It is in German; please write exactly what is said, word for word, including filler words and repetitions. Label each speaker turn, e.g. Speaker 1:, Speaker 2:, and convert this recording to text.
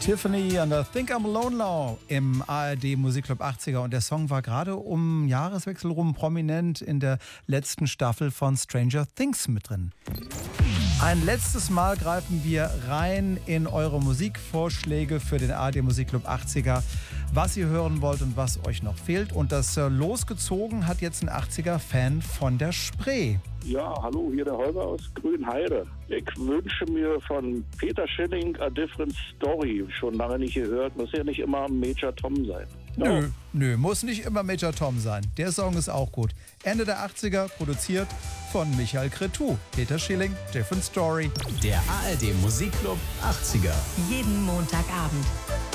Speaker 1: Tiffany and I Think I'm Alone Now im A R D Musikclub achtziger. Und der Song war gerade um Jahreswechsel rum prominent in der letzten Staffel von Stranger Things mit drin. Ein letztes Mal greifen wir rein in eure Musikvorschläge für den A R D Musikclub achtziger, was ihr hören wollt und was euch noch fehlt. Und das äh, losgezogen hat jetzt ein achtziger-Fan von der Spree.
Speaker 2: Ja, hallo, hier der Holger aus Grünheide. Ich wünsche mir von Peter Schilling A Different Story. Schon lange nicht gehört. Muss ja nicht immer Major Tom sein. Ja.
Speaker 1: Nö, nö, muss nicht immer Major Tom sein. Der Song ist auch gut. Ende der achtziger, produziert von Michael Cretu. Peter Schilling, Different Story.
Speaker 3: Der A R D Musikclub achtziger.
Speaker 4: Jeden Montagabend